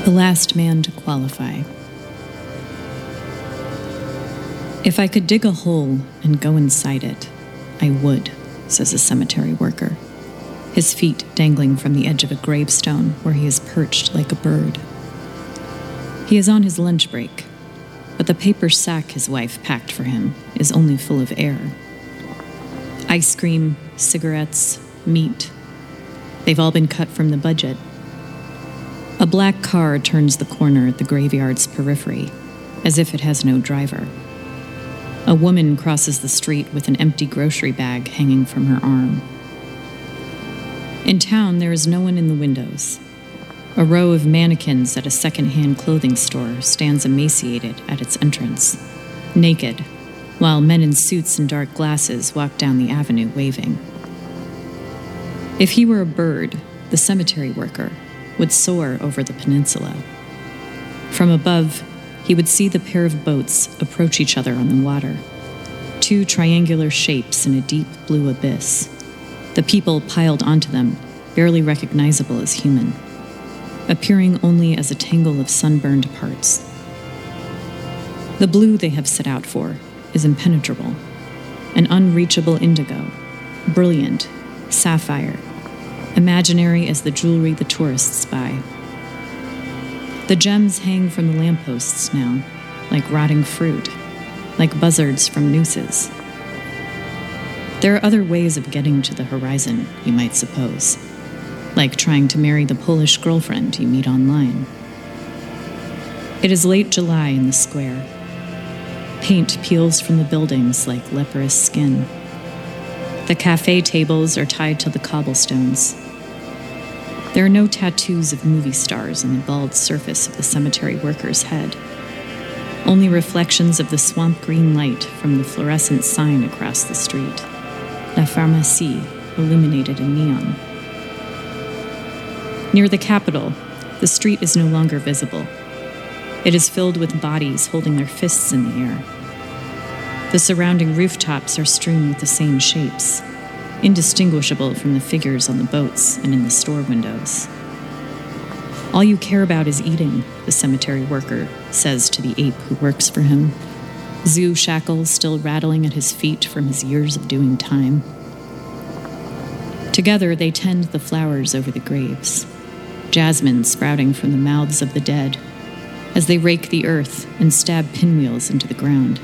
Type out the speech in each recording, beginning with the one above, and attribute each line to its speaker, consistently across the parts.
Speaker 1: The last man to qualify. If I could dig a hole and go inside it, I would, says a cemetery worker, his feet dangling from the edge of a gravestone where he is perched like a bird. He is on his lunch break, but the paper sack his wife packed for him is only full of air. Ice cream, cigarettes, meat. They've all been cut from the budget. A black car turns the corner at the graveyard's periphery, as if it has no driver. A woman crosses the street with an empty grocery bag hanging from her arm. In town, there is no one in the windows. A row of mannequins at a second-hand clothing store stands emaciated at its entrance, naked, while men in suits and dark glasses walk down the avenue waving. If he were a bird, the cemetery worker would soar over the peninsula. From above, he would see the pair of boats approach each other on the water, two triangular shapes in a deep blue abyss, the people piled onto them barely recognizable as human, appearing only as a tangle of sunburned parts. The blue they have set out for is impenetrable, an unreachable indigo, brilliant, sapphire, imaginary as the jewelry the tourists buy. The gems hang from the lampposts now, like rotting fruit, like buzzards from nooses. There are other ways of getting to the horizon, you might suppose, like trying to marry the Polish girlfriend you meet online. It is late July in the square. Paint peels from the buildings like leprous skin. The cafe tables are tied to the cobblestones. There are no tattoos of movie stars on the bald surface of the cemetery worker's head. Only reflections of the swamp green light from the fluorescent sign across the street. La Pharmacie, illuminated in neon. Near the Capitol, the street is no longer visible. It is filled with bodies holding their fists in the air. The surrounding rooftops are strewn with the same shapes, indistinguishable from the figures on the boats and in the store windows. All you care about is eating, the cemetery worker says to the ape who works for him, zoo shackles still rattling at his feet from his years of doing time. Together they tend the flowers over the graves, jasmine sprouting from the mouths of the dead, as they rake the earth and stab pinwheels into the ground.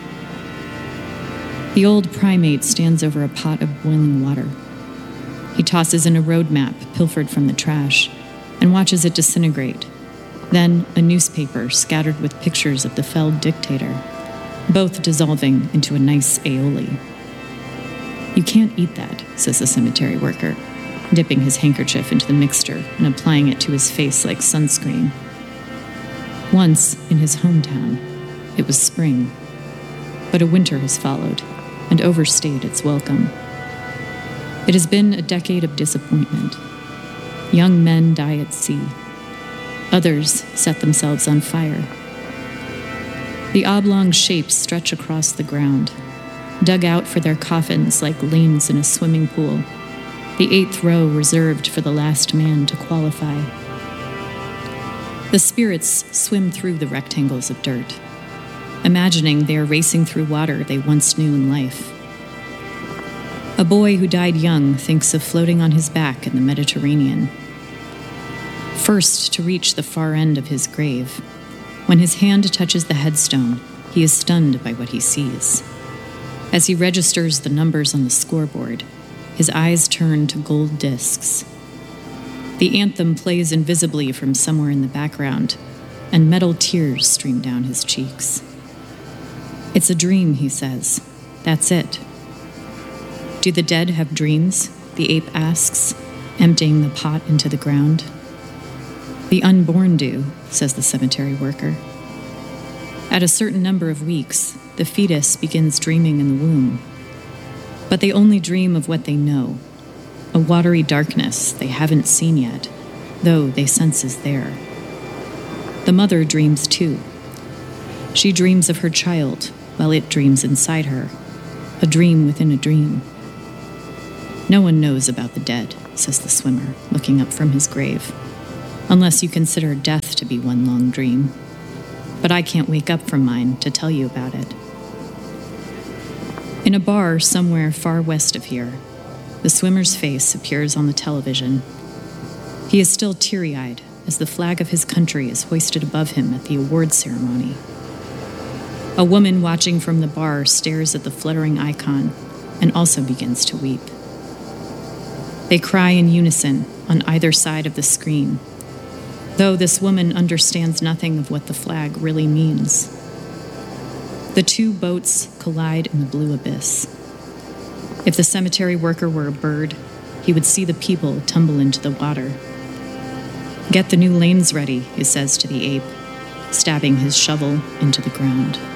Speaker 1: The old primate stands over a pot of boiling water. He tosses in a road map pilfered from the trash and watches it disintegrate, then a newspaper scattered with pictures of the felled dictator, both dissolving into a nice aioli. You can't eat that, says the cemetery worker, dipping his handkerchief into the mixture and applying it to his face like sunscreen. Once, in his hometown, it was spring, but a winter has followed and overstayed its welcome. It has been a decade of disappointment. Young men die at sea. Others set themselves on fire. The oblong shapes stretch across the ground, dug out for their coffins like lanes in a swimming pool, the 8th row reserved for the last man to qualify. The spirits swim through the rectangles of dirt, imagining they are racing through water they once knew in life. A boy who died young thinks of floating on his back in the Mediterranean. First to reach the far end of his grave, when his hand touches the headstone, he is stunned by what he sees. As he registers the numbers on the scoreboard, his eyes turn to gold discs. The anthem plays invisibly from somewhere in the background, and metal tears stream down his cheeks. It's a dream, he says. That's it. Do the dead have dreams? The ape asks, emptying the pot into the ground. The unborn do, says the cemetery worker. At a certain number of weeks, the fetus begins dreaming in the womb. But they only dream of what they know, a watery darkness they haven't seen yet, though they sense is there. The mother dreams too. She dreams of her child, while it dreams inside her, a dream within a dream. No one knows about the dead, says the swimmer, looking up from his grave. Unless you consider death to be one long dream. But I can't wake up from mine to tell you about it. In a bar somewhere far west of here, the swimmer's face appears on the television. He is still teary-eyed as the flag of his country is hoisted above him at the awards ceremony. A woman watching from the bar stares at the fluttering icon and also begins to weep. They cry in unison on either side of the screen, though this woman understands nothing of what the flag really means. The two boats collide in the blue abyss. If the cemetery worker were a bird, he would see the people tumble into the water. "Get the new lanes ready," he says to the ape, stabbing his shovel into the ground.